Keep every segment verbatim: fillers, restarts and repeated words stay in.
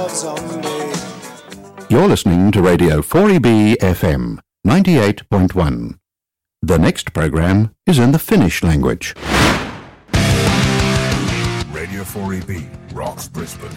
someday. You're listening to Radio four E B F M ninety-eight point one. The next program is in the Finnish language. Radio four E B rocks Brisbane.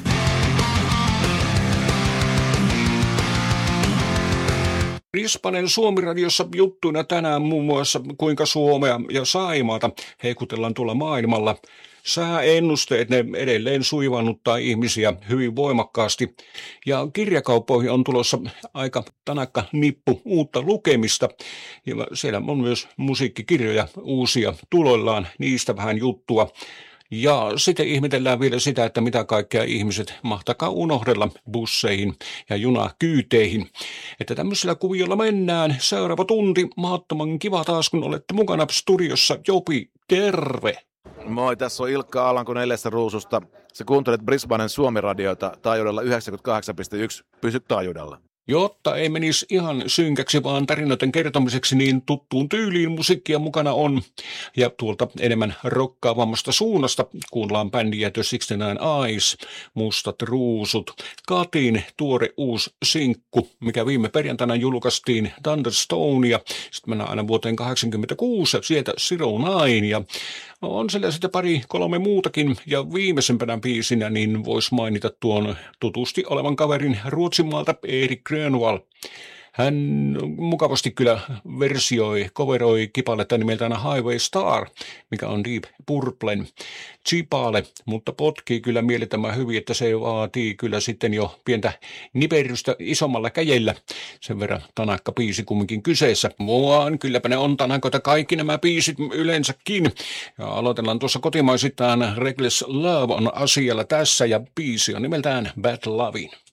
Brisbanen Suomi-radiossa juttuina tänään muun muassa kuinka Suomea ja Saimaata heikutellaan tuolla maailmalla. Sääennusteet, ne edelleen suivannuttaa ihmisiä hyvin voimakkaasti ja kirjakauppoihin on tulossa aika tanakka nippu uutta lukemista. Ja siellä on myös musiikkikirjoja uusia tuloillaan, niistä vähän juttua. Ja sitten ihmetellään vielä sitä, että mitä kaikkea ihmiset mahtakaa unohdella busseihin ja junakyyteihin. Että tämmöisellä kuviolla mennään. Seuraava tunti, mahdottoman kiva taas, kun olette mukana studiossa. Jopi, terve! Moi, tässä on Ilkka Alanko Neljästä Ruususta. Sä kuuntelet Brisbanen Suomi-radiota taajuudella yhdeksänkymmentäkahdeksan pilkku yksi. Pysy taajuudella. Jotta ei menisi ihan synkäksi, vaan tarinoiden kertomiseksi, niin tuttuun tyyliin musiikkia mukana on. Ja tuolta enemmän rokkaavammasta suunnasta kuunnellaan bändiä The sixty-nine Eyes, Mustat ruusut, Katin tuore uusi sinkku, mikä viime perjantaina julkaistiin, Thunderstone, ja sitten mennään aina vuoteen kahdeksankymmentäkuusi, sieltä Zero Nine, ja on siellä sitten pari kolme muutakin, ja viimeisempänä biisinä niin voisi mainita tuon tutusti olevan kaverin Ruotsinmaalta Erik Grönwall. Hän mukavasti kyllä versioi, coveroi kipaletta nimeltään Highway Star, mikä on Deep Purplen chipale, mutta potkii kyllä mielettömän hyvin, että se vaatii kyllä sitten jo pientä niperrystä isommalla käjellä. Sen verran tanakka biisi kumminkin kyseessä. Vaan kylläpä ne on tanakoita kaikki nämä biisit yleensäkin. Ja aloitellaan tuossa kotimaisittain Reckless Love on asialla tässä ja biisi on nimeltään Bad Lovin'.